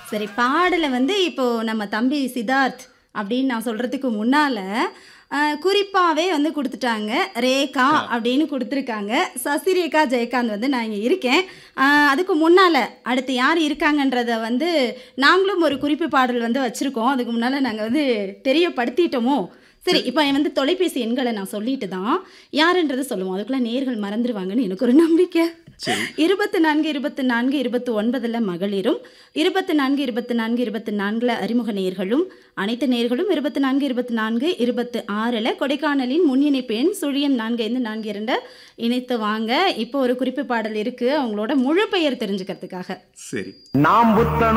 சரி, பாடல வந்து இப்போ நம்ம தம்பி சித்தார்த் அப்படின்னு நான் சொல்றதுக்கு முன்னால குறிப்பாவே வந்து குடுத்துட்டாங்க. ரேகா ஆ. அப்படின்னு குடுத்துருக்காங்க. சசிரேகா ஜெயகாந்த் வந்து நான் இங்க இருக்கேன். அதுக்கு முன்னால அடுத்து யார் இருக்காங்கன்றத வந்து நாங்களும் ஒரு குறிப்பு பாடல் வந்து வச்சிருக்கோம். அதுக்கு முன்னால நாங்க வந்து தெரியப்படுத்திட்டோமோ! சரி, சரி, இப்ப வந்து தொலைபேசி எண்கள நான் சொல்லிட்டு தான் யாருன்றத சொல்லுவோம். அதுக்குள்ள நேயர்கள் மறந்துருவாங்கன்னு எனக்கு ஒரு நம்பிக்கை. சரி. 24 24 29ல மகளிரும், 24 24 24ல அறிமுக நேயர்களும், அனைத்து நேயர்களும் 24 24 26ல கொடைக்கானலின் முன் இணைப்பு எண் 04542 இணைத்து வாங்க. இப்போ ஒரு குறிப்பு பாடல் இருக்கு. அவங்களோட முழு பெயர் தெரிஞ்சுக்கிறதுக்காக. சரி. நாம் புத்தனும்